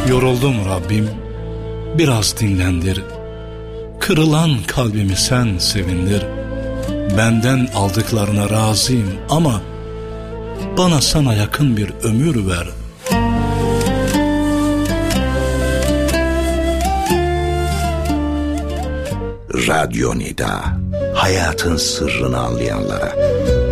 Yoruldum Rabbim, biraz dinlendir. Kırılan kalbimi sen sevindir. Benden aldıklarına razıyım ama bana sana yakın bir ömür ver. Radyo Nida, hayatın sırrını anlayanlara.